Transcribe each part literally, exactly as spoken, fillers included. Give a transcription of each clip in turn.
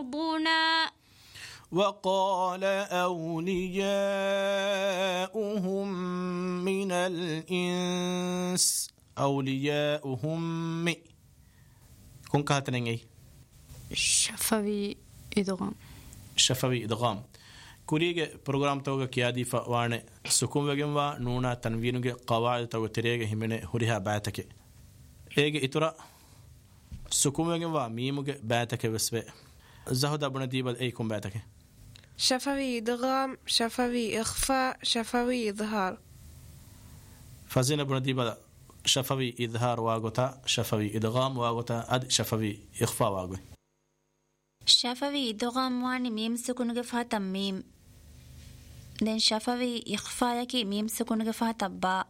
بعضنا وقال أولياؤهم من الإنس أولياؤهم كون كهتنين أي شفوي إدغام شفوي إدغام كوريجي برنامج توجا كيادي فوانه سكون وجنوا نونا تنوينه قواعد توجا تريجه همنه هريها بعتك إيجي إترا سكون وجنوا ميموجه بعتك بسبب زهدا بنديبل أيكم بعتك شفوي إدغام شفوي إخفاء شفوي إظهار فزين بنديبل شفوي إظهار واغوتا شفوي إدغام واغوتا أد شفوي إخفاء واغو شفوي إدغام واني ميم سكونغ فاتا ميم دين شفوي إخفاء يكي ميم سكونغ فاتا با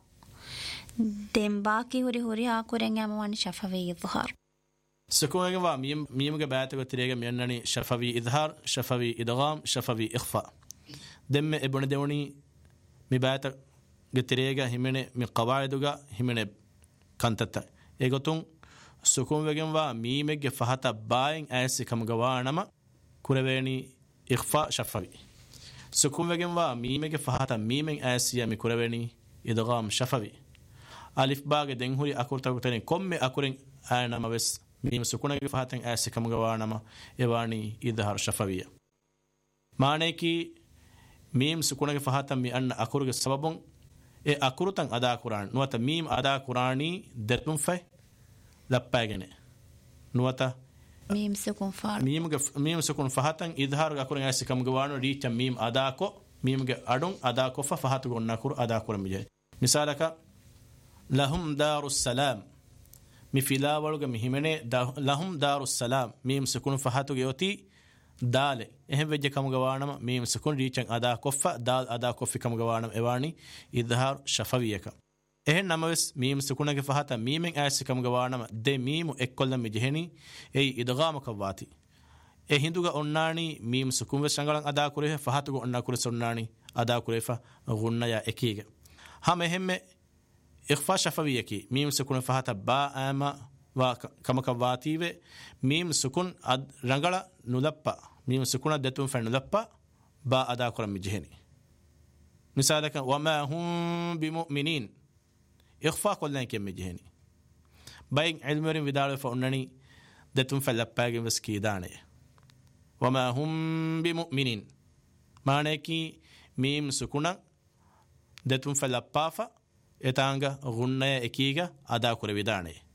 دين باكي هوري هوري هاكورين يامواني شفوي إظهار سكون وجنوا ميم ميموجه بعتك تريجه مينني شفوي إظهار شفوي إدغام شفوي إخفاء دم ابن دوني مبعتك تريجه همنه من قواعدها همنه كانتتا إيغتون سكون وجنوا ميموجه فهتا باين أسي كم جوانما كوربيني إخفاء شفوي سكون وجنوا ميموجه فهتا ميمين أسي مي كوربيني إدغام شفوي ألف باغ دينهوري أكورتا كتني كم أكورين أنا ما بس ميم سكون فهاتن أسي كم جوانما إيواني إظهار شفوية معنى كي ميم سكون فهاتن مي أن أكورج السببون إيه أكورتن أدا قرآن نوتا ميم أدا قرآني درتم في لباجنة نوتا ميم سكون فار ميم جف ميم سكون فهاتن إظهار أكورن أسي كم جوانو ريتش ميم أدا كو ميم ج أدون أدا كو فهات قرنا كور أدا قرن بيجي مثالك لهم دار السلام مفيلا ورغ مهمنه لهم دار السلام ميم سكون فهاتو جيوتي دال اهم وجه كم غوانم ميم سكون ريچن ادا كوفا دال ادا كوفي كم غوانم ايواني اظهار شفويك اهم نمس ميم سكون گ فهات ميمن اس كم غوانم د ميم اكل مجهني اي ادغام كواتي اي هندوغا اوناني ميم سكون وسنگلن ادا كوري فهاتو اوننا كوري سوناني ادا كوري ف غننا يا اكيغ هم اهم إخفاء شفوية كي ميم سكون فهتا با أما وكما كواتيوه ميم سكون أد رنگلا نلبا ميم سكون دتون فن نلبا با أدا كرم جهني مثالك وما هم بمؤمنين إخفاء كلنا كم جهني باين علم رين بدال فأنني دتون فن لبا جمس كي دانه وما هم بمؤمنين معنى كي ميم سكون دتون فن لبا فا etanga gunna ekiga ada kure vidane